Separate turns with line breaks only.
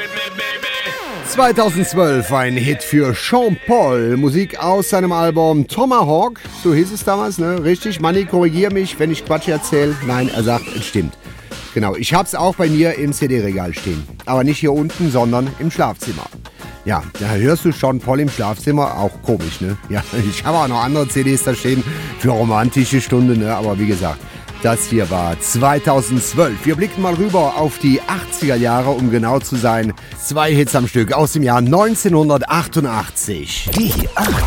2012 ein Hit für Sean Paul, Musik aus seinem Album Tomahawk, so hieß es damals, ne? Richtig, Manni, korrigier mich, wenn ich Quatsch erzähle. Nein, er sagt, es stimmt. Genau, ich hab's auch bei mir im CD-Regal stehen, aber nicht hier unten, sondern im Schlafzimmer. Ja, da hörst du Sean Paul im Schlafzimmer, auch komisch, ne? Ja, ich habe auch noch andere CDs da stehen für romantische Stunde, ne? Aber wie gesagt, das hier war 2012. Wir blicken mal rüber auf die 80er Jahre, um genau zu sein. 2 Hits am Stück aus dem Jahr 1988.
Die 80er.